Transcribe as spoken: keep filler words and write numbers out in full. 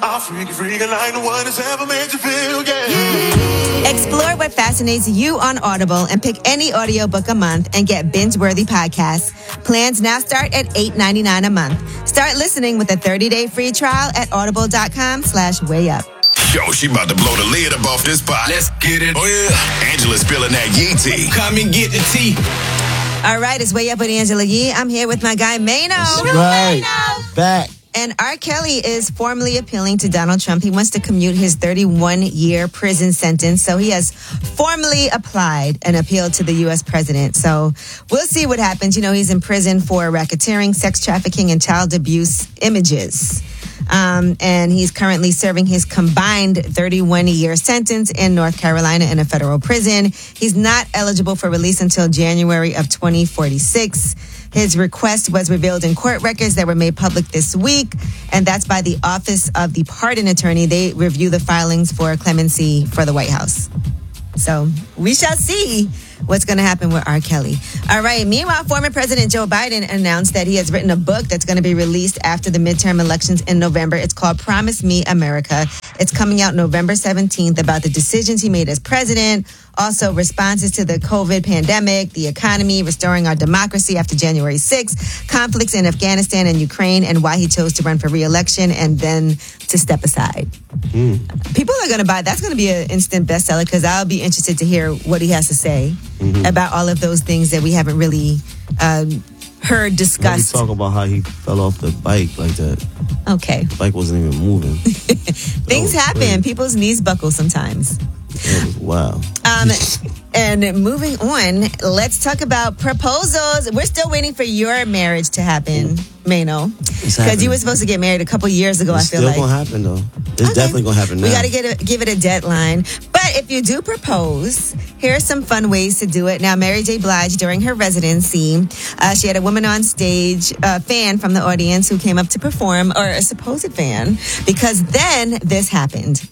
I'll freak you, freak you like no one has ever made you feel, yeah. Explore what fascinates you on Audible and pick any audiobook a month and get binge-worthy podcasts. Plans now start at eight ninety-nine a month. Start listening with a thirty-day free trial at audible.com slash way up. Yo, she about to blow the lid up off this pot. Let's get it. Oh, yeah. Angela's spilling that Yee tea. Come and get the tea. All right, it's Way Up with Angela Yee. I'm here with my guy, Mano. That's right. Mano. Back. And R. Kelly is formally appealing to Donald Trump. He wants to commute his thirty-one-year prison sentence. So he has formally applied an appeal to the U S president. So we'll see what happens. You know, he's in prison for racketeering, sex trafficking, and child abuse images. Um, and he's currently serving his combined thirty-one-year sentence in North Carolina in a federal prison. He's not eligible for release until January of twenty forty-six. His request was revealed in court records that were made public this week, and that's by the Office of the Pardon Attorney. They review the filings for clemency for the White House. So we shall see what's going to happen with R. Kelly. All right. Meanwhile, former President Joe Biden announced that he has written a book that's going to be released after the midterm elections in November. It's called Promise Me America. It's coming out November seventeenth about the decisions he made as president, also responses to the COVID pandemic, the economy, restoring our democracy after January sixth, conflicts in Afghanistan and Ukraine, and why he chose to run for re-election and then to step aside. Mm. People are going to buy. That's going to be an instant bestseller because I'll be interested to hear what he has to say mm-hmm. about all of those things that we haven't really um, heard discussed. We talk about how he fell off the bike like that. Okay. The bike wasn't even moving. Things happen. Crazy. People's knees buckle sometimes. That was wild. Um, and moving on, let's talk about proposals. We're still waiting for your marriage to happen, Mano. Because you were supposed to get married a couple years ago, it's I feel like. It's still going to happen, though. It's okay. definitely going to happen now. We got to get a, give it a deadline. But if you do propose, here are some fun ways to do it. Now, Mary J. Blige, during her residency, uh, she had a woman on stage, a fan from the audience who came up to perform, or a supposed fan, because then this happened.